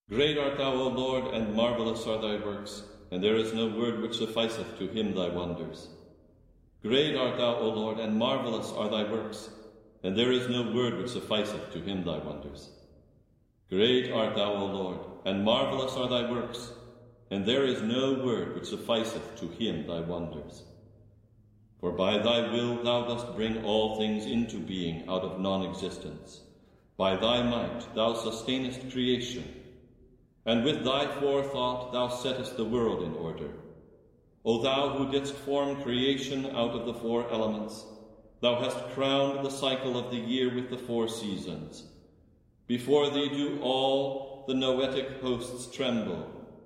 Great art thou, O Lord, and marvelous are thy works, and there is no word which sufficeth to hymn thy wonders. Great art thou, O Lord, and marvelous are thy works, and there is no word which sufficeth to hymn thy wonders. Great art thou, O Lord, and marvelous are thy works, and there is no word which sufficeth to hymn thy wonders. For by thy will thou dost bring all things into being out of non-existence. By thy might thou sustainest creation, and with thy forethought thou settest the world in order. O thou who didst form creation out of the four elements, thou hast crowned the cycle of the year with the 4 seasons. Before thee do all the noetic hosts tremble.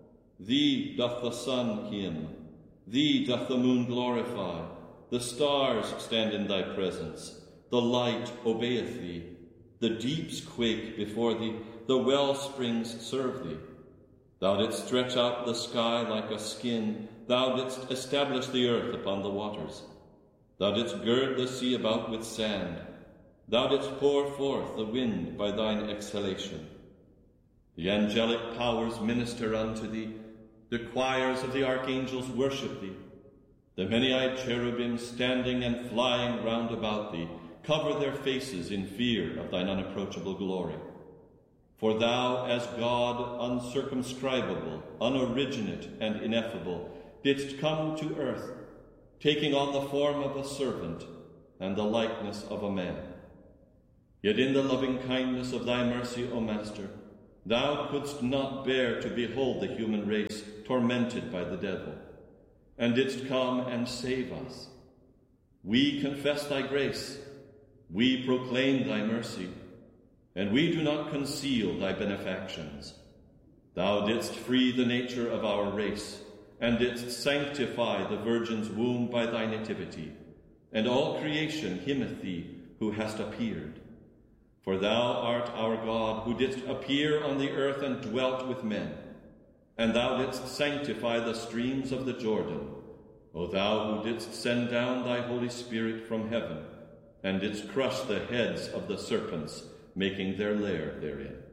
Thee doth the sun hymn, thee doth the moon glorify, the stars stand in thy presence, the light obeyeth thee, the deeps quake before thee, the well springs serve thee. Thou didst stretch out the sky like a skin, thou didst establish the earth upon the waters. Thou didst gird the sea about with sand, thou didst pour forth the wind by thine exhalation. The angelic powers minister unto thee, the choirs of the archangels worship thee. The many-eyed cherubim standing and flying round about thee cover their faces in fear of thine unapproachable glory. For thou, as God, uncircumscribable, unoriginate, and ineffable, didst come to earth, taking on the form of a servant and the likeness of a man. Yet in the loving kindness of thy mercy, O Master, thou couldst not bear to behold the human race tormented by the devil, and didst come and save us. We confess thy grace, we proclaim thy mercy, and we do not conceal thy benefactions. Thou didst free the nature of our race, and didst sanctify the Virgin's womb by thy nativity, and all creation hymneth thee who hast appeared. For thou art our God, who didst appear on the earth and dwelt with men, and thou didst sanctify the streams of the Jordan, O thou who didst send down thy Holy Spirit from heaven, and didst crush the heads of the serpents, making their lair therein.